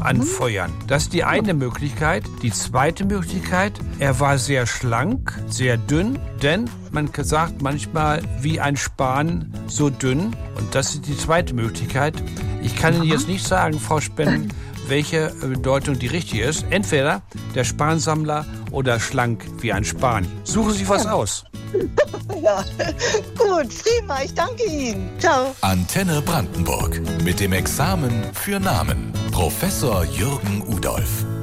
anfeuern. Das ist die eine Möglichkeit. Die zweite Möglichkeit, er war sehr schlank, sehr dünn, denn man sagt manchmal wie ein Span so dünn. Und das ist die zweite Möglichkeit. Ich kann Ihnen jetzt nicht sagen, Frau Spen, welche Bedeutung die richtige ist. Entweder der Spansammler oder schlank wie ein Span. Suchen Sie was aus. Ja, gut, prima, ich danke Ihnen. Ciao. Antenne Brandenburg mit dem Examen für Namen. Professor Jürgen Udolph.